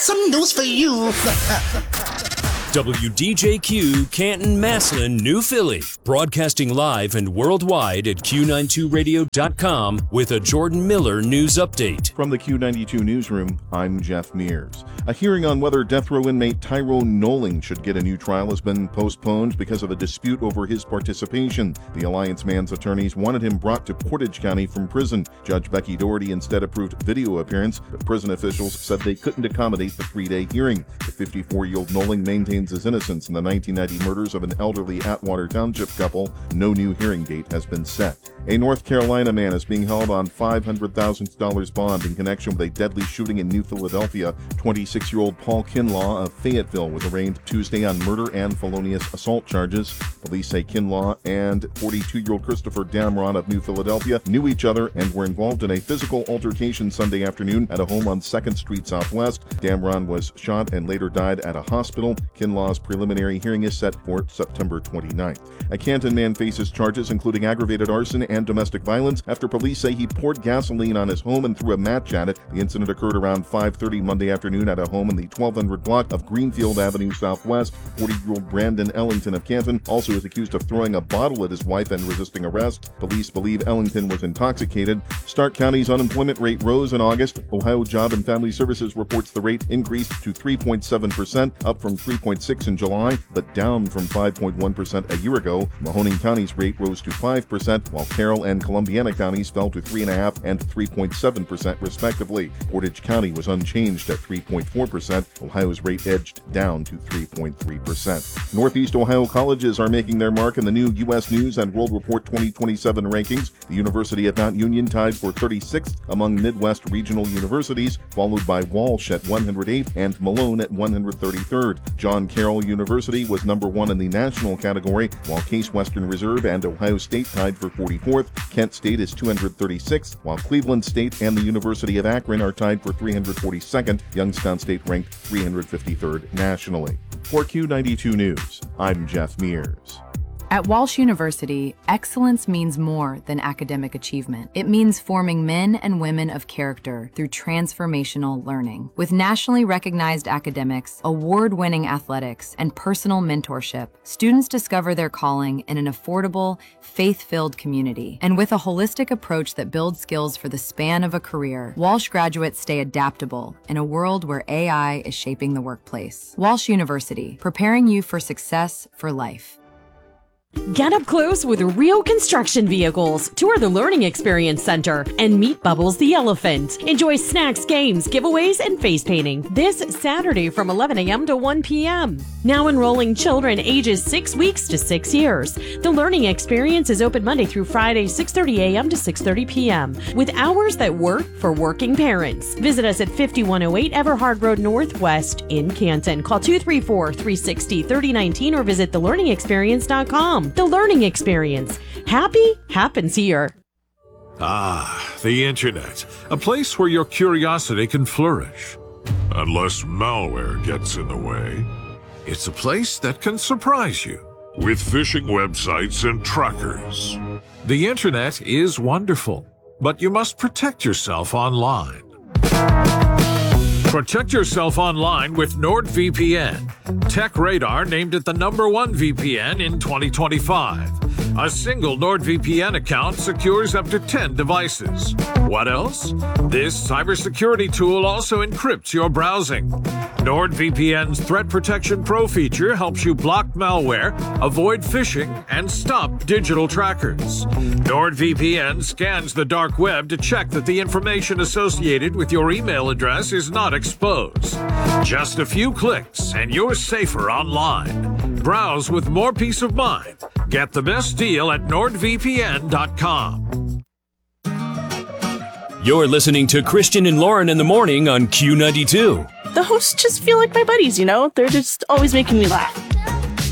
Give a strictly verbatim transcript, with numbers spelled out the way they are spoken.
some news for you. W D J Q, Canton, Massillon, New Philly. Broadcasting live and worldwide at Q ninety-two radio dot com with a Jordan Miller news update. From the Q ninety-two newsroom, I'm Jeff Mears. A hearing on whether death row inmate Tyrone Noling should get a new trial has been postponed because of a dispute over his participation. The Alliance man's attorneys wanted him brought to Portage County from prison. Judge Becky Doherty instead approved video appearance, but prison officials said they couldn't accommodate the three-day hearing. The fifty-four-year-old Noling maintains his innocence in the nineteen ninety murders of an elderly Atwater Township couple. No new hearing date has been set. A North Carolina man is being held on five hundred thousand dollars bond in connection with a deadly shooting in New Philadelphia. twenty-six-year-old Paul Kinlaw of Fayetteville was arraigned Tuesday on murder and felonious assault charges. Police say Kinlaw and forty-two-year-old Christopher Damron of New Philadelphia knew each other and were involved in a physical altercation Sunday afternoon at a home on second Street Southwest. Damron was shot and later died at a hospital. Kinlaw's preliminary hearing is set for September twenty-ninth. A Canton man faces charges including aggravated arson and domestic violence after police say he poured gasoline on his home and threw a match at it. The incident occurred around five thirty Monday afternoon at a home in the twelve hundred block of Greenfield Avenue Southwest. forty-year-old Brandon Ellington of Canton also is accused of throwing a bottle at his wife and resisting arrest. Police believe Ellington was intoxicated. Stark County's unemployment rate rose in August. Ohio Job and Family Services reports the rate increased to three point seven percent, up from three point six in July, but down from five point one percent a year ago. Mahoning County's rate rose to five percent, while Carroll and Columbiana counties fell to three point five and three point seven percent respectively. Portage County was unchanged at three point four percent. Ohio's rate edged down to three point three percent. Northeast Ohio colleges are making their mark in the new U S News and World Report twenty twenty-seven rankings. The University of Mount Union tied for thirty-sixth among Midwest regional universities, followed by Walsh at one hundred eighth and Malone at one hundred thirty-third. John Carroll University was number one in the national category, while Case Western Reserve and Ohio State tied for forty-fourth. Kent State is two hundred thirty-sixth, while Cleveland State and the University of Akron are tied for three hundred forty-second. Youngstown State ranked three hundred fifty-third nationally. For Q ninety-two News, I'm Jeff Mears. At Walsh University, excellence means more than academic achievement. It means forming men and women of character through transformational learning. With nationally recognized academics, award-winning athletics, and personal mentorship, students discover their calling in an affordable, faith-filled community. And with a holistic approach that builds skills for the span of a career, Walsh graduates stay adaptable in a world where A I is shaping the workplace. Walsh University, preparing you for success for life. Get up close with real construction vehicles, tour the Learning Experience Center, and meet Bubbles the Elephant. Enjoy snacks, games, giveaways, and face painting this Saturday from eleven a.m. to one p.m. Now enrolling children ages six weeks to six years. The Learning Experience is open Monday through Friday, six thirty a.m. to six thirty p.m. with hours that work for working parents. Visit us at fifty-one oh eight Everhard Road Northwest in Canton. Call two three four, three six zero, three oh one nine or visit the learning experience dot com. The Learning Experience. Happy happens here. Ah, the Internet. A place where your curiosity can flourish. Unless malware gets in the way. It's a place that can surprise you with phishing websites and trackers. The Internet is wonderful, but you must protect yourself online. Protect yourself online with NordVPN. Tech Radar named it the number one V P N in twenty twenty-five. A single NordVPN account secures up to ten devices. What else? This cybersecurity tool also encrypts your browsing. NordVPN's Threat Protection Pro feature helps you block malware, avoid phishing, and stop digital trackers. NordVPN scans the dark web to check that the information associated with your email address is not exposed. Just a few clicks and you're safer online. Browse with more peace of mind. Get the best deal at Nord V P N dot com. You're listening to Christian and Lauren in the morning on Q ninety-two. The hosts just feel like my buddies, you know? They're just always making me laugh.